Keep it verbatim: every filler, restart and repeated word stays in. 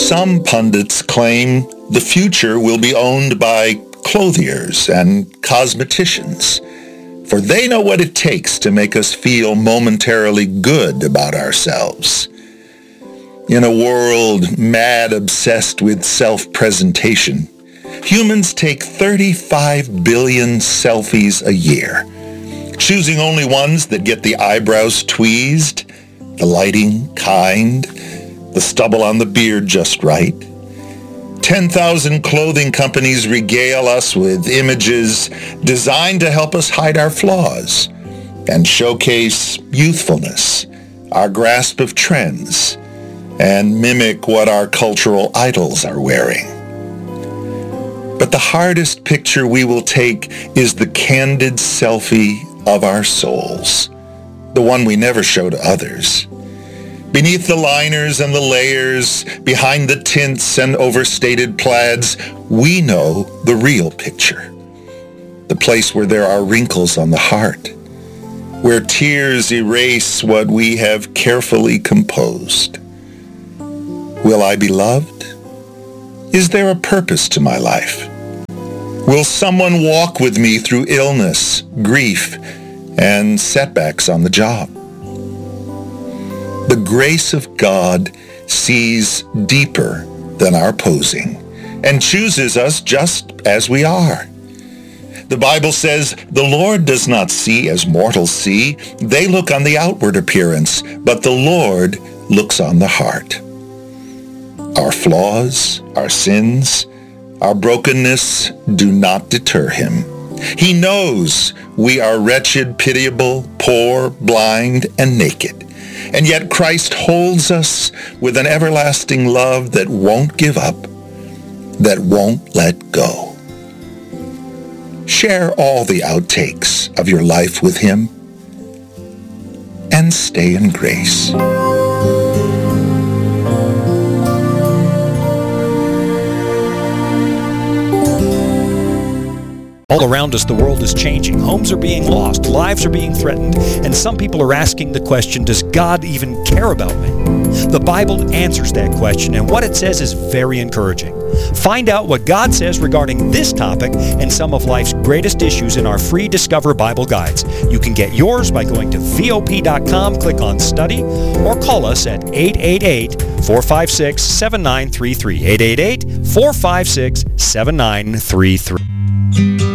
Some pundits claim the future will be owned by clothiers and cosmeticians, for they know what it takes to make us feel momentarily good about ourselves. In a world mad obsessed with self-presentation, humans take thirty-five billion selfies a year, choosing only ones that get the eyebrows tweezed, the lighting kind, the stubble on the beard just right. ten thousand clothing companies regale us with images designed to help us hide our flaws and showcase youthfulness, our grasp of trends, and mimic what our cultural idols are wearing. But the hardest picture we will take is the candid selfie of our souls, the one we never show to others. Beneath the liners and the layers, behind the tints and overstated plaids, we know the real picture. The place where there are wrinkles on the heart, where tears erase what we have carefully composed. Will I be loved? Is there a purpose to my life? Will someone walk with me through illness, grief, and setbacks on the job? The grace of God sees deeper than our posing and chooses us just as we are. The Bible says, "The Lord does not see as mortals see. They look on the outward appearance, but the Lord looks on the heart." Our flaws, our sins, our brokenness do not deter him. He knows we are wretched, pitiable, poor, blind, and naked. And yet Christ holds us with an everlasting love that won't give up, that won't let go. Share all the outtakes of your life with him and stay in grace. All around us, the world is changing. Homes are being lost. Lives are being threatened. And some people are asking the question, does God even care about me? The Bible answers that question, and what it says is very encouraging. Find out what God says regarding this topic and some of life's greatest issues in our free Discover Bible Guides. You can get yours by going to V O P dot com, click on Study, or call us at eight eight eight, four five six, seven nine three three. eight eight eight, four five six, seven nine three three.